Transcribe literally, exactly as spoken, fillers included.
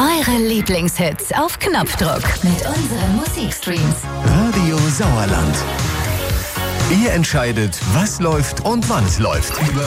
Eure Lieblingshits auf Knopfdruck mit unseren Musikstreams. Radio Sauerland. Ihr entscheidet, was läuft und wann es läuft.